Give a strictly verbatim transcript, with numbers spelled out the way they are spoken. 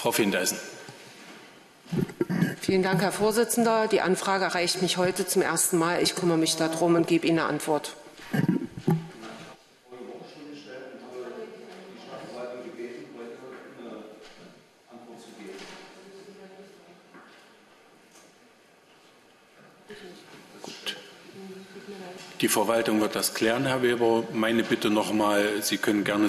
Frau Findeisen. Vielen Dank, Herr Vorsitzender. Die Anfrage erreicht mich heute zum ersten Mal. Ich kümmere mich darum und gebe Ihnen eine Antwort. Gut. Die Verwaltung wird das klären, Herr Weber. Meine Bitte noch einmal, Sie können gerne